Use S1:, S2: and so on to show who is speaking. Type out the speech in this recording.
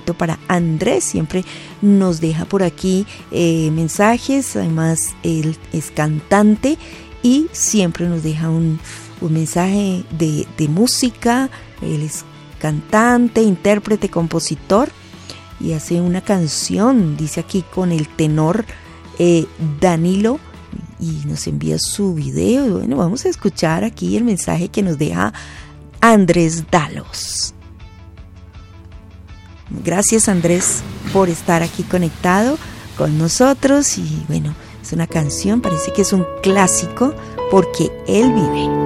S1: saludito para Andrés, siempre nos deja por aquí mensajes, además él es cantante y siempre nos deja un mensaje de música. Él es cantante, intérprete, compositor y hace una canción, dice aquí, con el tenor Danilo, y nos envía su video. Y bueno, vamos a escuchar aquí el mensaje que nos deja Andrés Dalos. Gracias, Andrés, por estar aquí conectado con nosotros. Y bueno, es una canción, parece que es un clásico, Porque Él Vive.